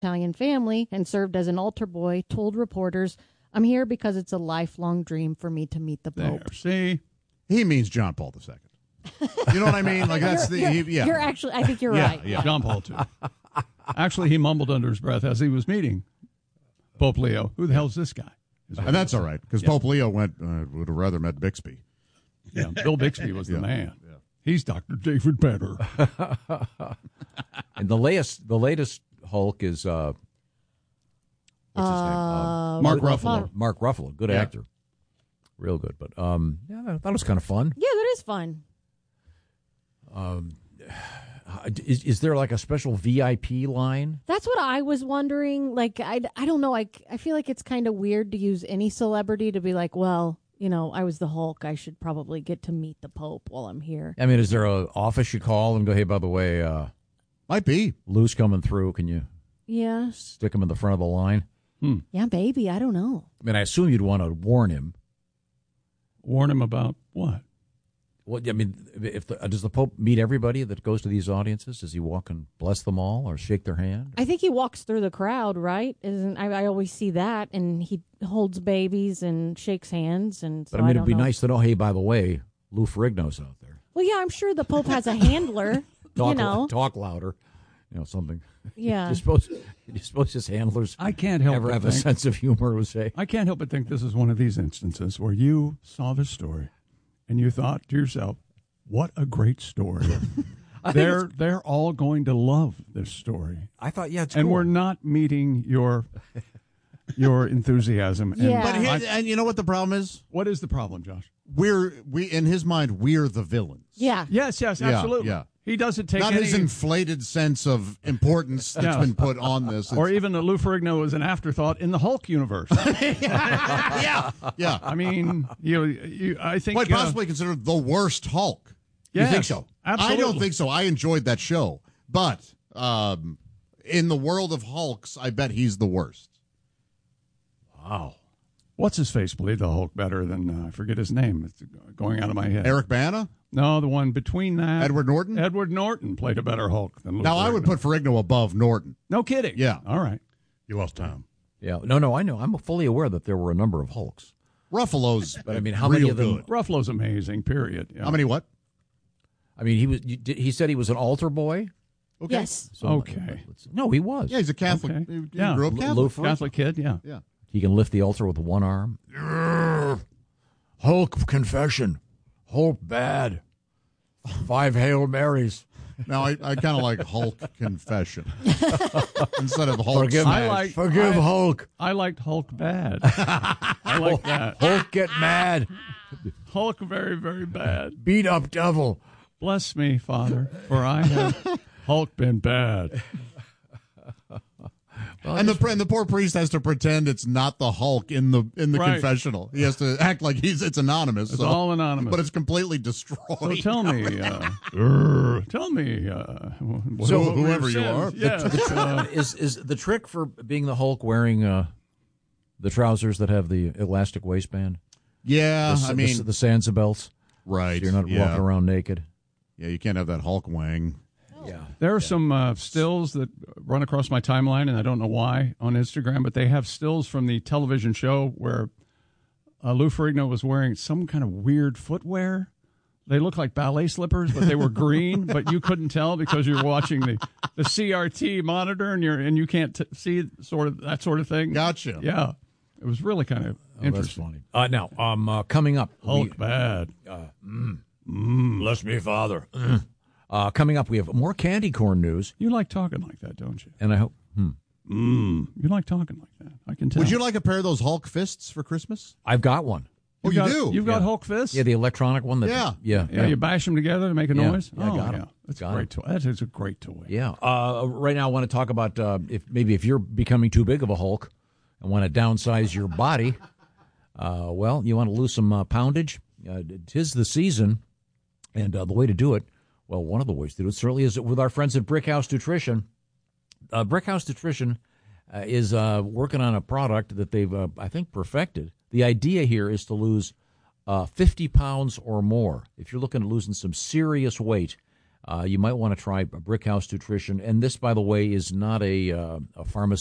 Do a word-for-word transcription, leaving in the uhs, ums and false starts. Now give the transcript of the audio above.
Italian family and served as an altar boy, told reporters, "I'm here because it's a lifelong dream for me to meet the Pope." There, see? He means John Paul the Second. You know what I mean? Like that's you're, the you're, he, yeah. You're actually, I think you're yeah, right. Yeah, John Paul, too. Actually, he mumbled under his breath as he was meeting Pope Leo. Who the hell's this guy? And that's all right, because yeah. Pope Leo went uh, would have rather met Bixby. Yeah, Bill Bixby was the yeah. man. Yeah. He's Doctor David Banner. And the latest, the latest Hulk is uh, what's his uh, name? Um, Mark Mark Ruffalo. Mark Ruffalo, good yeah. actor, real good. But um, yeah, that was kind of fun. Yeah, that is fun. Um, is is there like a special V I P line? That's what I was wondering. Like, I, I don't know. I, I feel like it's kind of weird to use any celebrity to be like, well, you know, I was the Hulk. I should probably get to meet the Pope while I'm here. I mean, is there a office you call and go, hey, by the way, uh, might be Lou's coming through. Can you yeah stick him in the front of the line? Hmm. Yeah, maybe. I don't know. I mean, I assume you'd want to warn him. Warn him about what? Well, I mean, if the, does the Pope meet everybody that goes to these audiences? Does he walk and bless them all or shake their hand? I think he walks through the crowd, right? Isn't I, I always see that, and he holds babies and shakes hands. And so but I mean, I it'd don't be know. nice to know. Hey, by the way, Lou Ferrigno's out there. Well, yeah, I'm sure the Pope has a handler. Talk, you know, talk louder. You know, something. Yeah. You suppose, you suppose his handlers I can't help ever but have a think- sense of humor, would say. I can't help but think this is one of these instances where you saw the story and you thought to yourself, what a great story. they're they're all going to love this story. I thought, yeah, it's and cool. we're not meeting your your enthusiasm. And Yeah. But here, I- and you know what the problem is? what is the problem, Josh? We're we in his mind we're the villains. yeah. Yes, yes, Yeah, absolutely. yeah. He doesn't take Not any, his inflated sense of importance that's Yeah. been put on this. or It's- even that Lou Ferrigno was an afterthought in the Hulk universe. yeah, yeah. I mean, you, you I think Quite uh, possibly considered the worst Hulk. yes, think so? Absolutely. I don't think so. I enjoyed that show, but um, in the world of Hulks, I bet he's the worst. Wow. What's his face played the Hulk better than uh, I forget his name. It's going out of my head. Eric Bana, No, the one between that. Edward Norton. Edward Norton played a better Hulk than Lou now I would Ferrigno. put Ferrigno above Norton. No kidding. Yeah. All right. You lost time. Yeah. No, no, I know. I'm fully aware that there were a number of Hulks. Ruffalo's, But I mean, how real many of them- good. Ruffalo's amazing. Period. Yeah. How many? What? I mean, he was. You, did- he said he was an altar boy. Okay. Yes. So, Okay. let's- No, he was. Yeah, he's a Catholic. Okay. He, he Yeah. grew up L- Catholic. Lou Ferrigno. Catholic kid? Yeah. Yeah. He can lift the altar with one arm. Hulk confession. Hulk bad. Five Hail Marys. Now I, I kind of like Hulk confession instead of Hulk. Forgive smash. I like- Forgive I- Hulk. I liked Hulk bad. I like that. Hulk get mad. Hulk very, very bad. Beat up devil. Bless me, Father, for I have Hulk been bad. and the and the poor priest has to pretend it's not the Hulk in the in the Right. confessional. He has to act like he's it's anonymous. It's so- all anonymous. but it's completely destroyed. So tell me, uh, er, tell me, uh, wh- So what were whoever your you sins? are. Yes, uh, Is is the trick for being the Hulk wearing uh, the trousers that have the elastic waistband? yeah, the, I mean, the, the Sansa belts. right. So you're not yeah. walking around naked. Yeah, you can't have that Hulk wang. Yeah. there are some uh, stills that run across my timeline, and I don't know why on Instagram, but they have stills from the television show where uh, Lou Ferrigno was wearing some kind of weird footwear. They look like ballet slippers, but they were green, but you couldn't tell because you're watching the, the C R T monitor and you're and you can't t- see sort of that sort of thing. Gotcha. Yeah, it was really kind of Oh, that's interesting. funny. Uh, now, um, uh, coming up, Hulk we- bad. bless me, Father. Uh, coming up, we have more candy corn news, You like talking like that, don't you? and I hope. Hmm, Mm, you like talking like that. I can tell. Would you like a pair of those Hulk fists for Christmas? I've got one. Oh, You've you got, do? You've got Yeah. Hulk fists. Yeah, the electronic one. That, Yeah. yeah, Yeah, you bash them together to make a Yeah. noise. Yeah, I oh, got yeah, 'em. that's Got a great toy. That is a great toy. Yeah. Uh, right now, I want to talk about uh, if maybe if you're becoming too big of a Hulk and want to downsize your body. Uh, well, you want to lose some uh, poundage. Uh, tis the season, and uh, the way to do it. Well, one of the ways to do it certainly is with our friends at Brickhouse Nutrition. Uh, Brickhouse Nutrition uh, is uh, working on a product that they've, uh, I think, perfected. The idea here is to lose uh, fifty pounds or more. If you're looking at losing some serious weight, uh, you might want to try Brickhouse Nutrition. And this, by the way, is not a, uh, a pharmaceutical